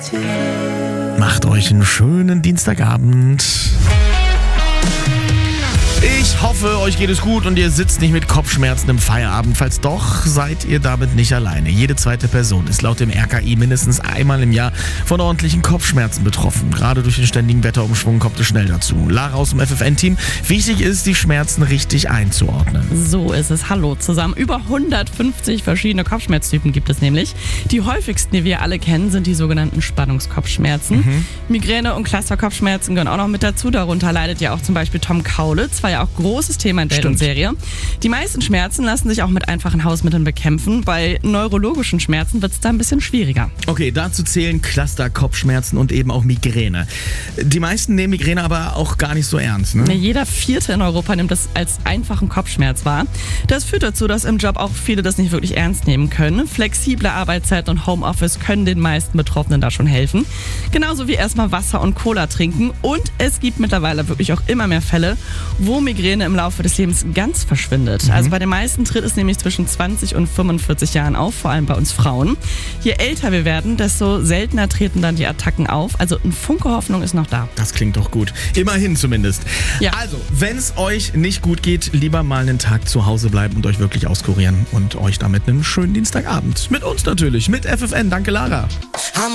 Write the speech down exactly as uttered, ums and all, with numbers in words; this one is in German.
Macht euch einen schönen Dienstagabend. Ich hoffe, euch geht es gut und ihr sitzt nicht mit Kopfschmerzen im Feierabend. Falls doch, seid ihr damit nicht alleine. Jede zweite Person ist laut dem R K I mindestens einmal im Jahr von ordentlichen Kopfschmerzen betroffen. Gerade durch den ständigen Wetterumschwung kommt es schnell dazu. Lara aus dem F F N-Team, wichtig ist, die Schmerzen richtig einzuordnen. So ist es. Hallo zusammen. Über hundertfünfzig verschiedene Kopfschmerztypen gibt es nämlich. Die häufigsten, die wir alle kennen, sind die sogenannten Spannungskopfschmerzen. Mhm. Migräne und Clusterkopfschmerzen gehören auch noch mit dazu. Darunter leidet ja auch zum Beispiel Tom Kaulitz. War ja auch großes Thema in der Serie. Die meisten Schmerzen lassen sich auch mit einfachen Hausmitteln bekämpfen. Bei neurologischen Schmerzen wird es da ein bisschen schwieriger. Okay, dazu zählen Cluster-Kopfschmerzen und eben auch Migräne. Die meisten nehmen Migräne aber auch gar nicht so ernst, ne? Jeder Vierte in Europa nimmt das als einfachen Kopfschmerz wahr. Das führt dazu, dass im Job auch viele das nicht wirklich ernst nehmen können. Flexible Arbeitszeit und Homeoffice können den meisten Betroffenen da schon helfen. Genauso wie erstmal Wasser und Cola trinken. Und es gibt mittlerweile wirklich auch immer mehr Fälle, wo Migräne im Laufe des Lebens ganz verschwindet. Mhm. Also bei den meisten tritt es nämlich zwischen zwanzig und fünfundvierzig Jahren auf, vor allem bei uns Frauen. Je älter wir werden, desto seltener treten dann die Attacken auf. Also ein Funke Hoffnung ist noch da. Das klingt doch gut. Immerhin zumindest. Ja. Also, wenn es euch nicht gut geht, lieber mal einen Tag zu Hause bleiben und euch wirklich auskurieren und euch damit einen schönen Dienstagabend. Mit uns natürlich, mit F F N. Danke, Lara.